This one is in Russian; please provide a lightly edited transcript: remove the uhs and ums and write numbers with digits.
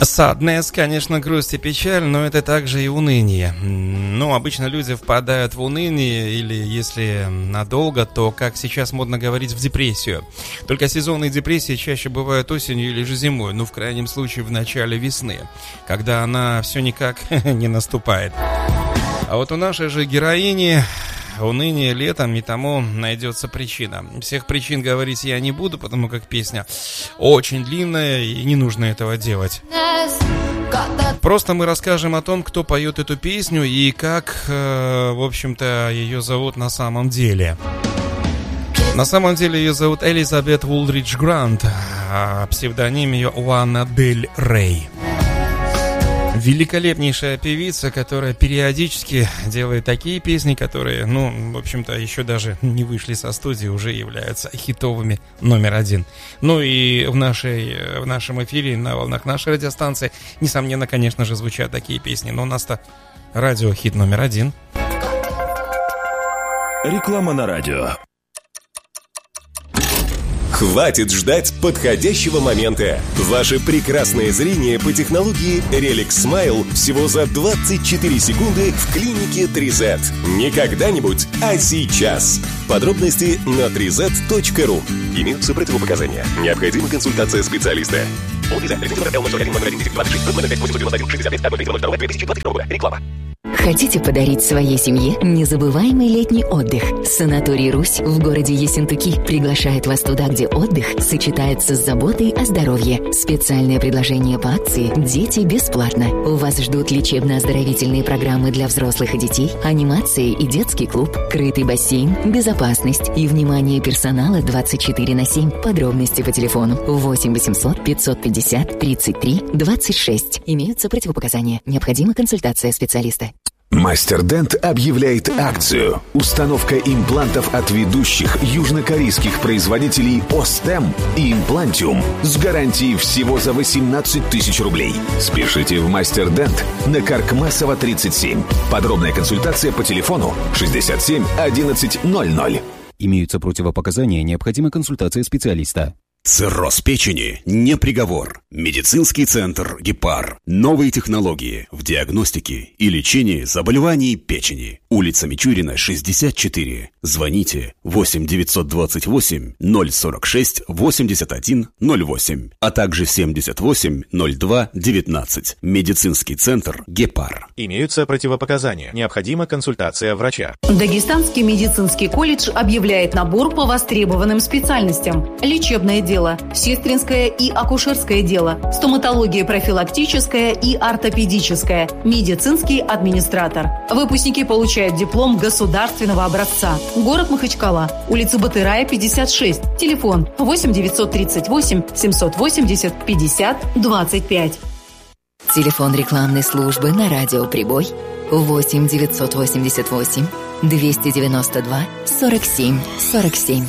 Sadness, конечно, грусть и печаль, но это также и уныние. Ну, обычно люди впадают в уныние или, если надолго, то, как сейчас модно говорить, в депрессию. Только сезонные депрессии чаще бывают осенью или же зимой, ну, в крайнем случае, в начале весны, когда она все никак не наступает. А вот у нашей же героини уныние летом, и тому найдется причина. Всех причин говорить я не буду, потому как песня очень длинная и не нужно этого делать. Просто мы расскажем о том, кто поет эту песню и как, в общем-то, ее зовут на самом деле. На самом деле ее зовут Элизабет Вулридж Грант, а псевдоним ее Лана Дель Рей. Великолепнейшая певица, которая периодически делает такие песни, которые, ну, в общем-то, еще даже не вышли со студии, уже являются хитовыми номер один. Ну и в нашем эфире, на волнах нашей радиостанции, несомненно, конечно же, звучат такие песни, но у нас-то радиохит номер один. Реклама на радио. Хватит ждать подходящего момента. Ваше прекрасное зрение по технологии Relic Smile всего за 24 секунды в клинике 3Z. Не когда-нибудь, а сейчас. Подробности на 3z.ru. Имеются противопоказания. Необходима консультация специалиста. Реклама. Хотите подарить своей семье незабываемый летний отдых? Санаторий «Русь» в городе Ессентуки приглашает вас туда, где отдых сочетается с заботой о здоровье. Специальное предложение по акции «Дети бесплатно». У вас ждут лечебно-оздоровительные программы для взрослых и детей, анимация и детский клуб, крытый бассейн, безопасность и внимание персонала 24/7. Подробности по телефону 8 800 550 33 26. Имеются противопоказания. Необходима консультация специалиста. Мастер Дент объявляет акцию. Установка имплантов от ведущих южнокорейских производителей Остем и Имплантиум с гарантией всего за 18 тысяч рублей. Спешите в Мастер Дент на Каркмасова 37. Подробная консультация по телефону 67 11 00. Имеются противопоказания, необходима консультация специалиста. Цирроз печени не приговор. Медицинский центр «Гепар». Новые технологии в диагностике и лечении заболеваний печени. Улица Мичурина, 64. Звоните 8 928 046 81 08, а также 78 02 19. Медицинский центр «Гепар». Имеются противопоказания. Необходима консультация врача. Дагестанский медицинский колледж объявляет набор по востребованным специальностям. Лечебное дело, сестринское и акушерское дело, стоматология профилактическая и ортопедическая, медицинский администратор. Выпускники получают диплом государственного образца. Город Махачкала, улица Батырая, 56. Телефон 8 938 780 50 25. Телефон рекламной службы на радио «Прибой» 8 988 292 47 47.